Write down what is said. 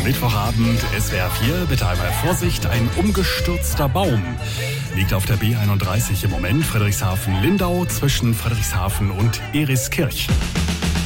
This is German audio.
Mittwochabend, SWR 4, bitte einmal Vorsicht, ein umgestürzter Baum liegt auf der B31 im Moment, Friedrichshafen-Lindau zwischen Friedrichshafen und Eriskirch.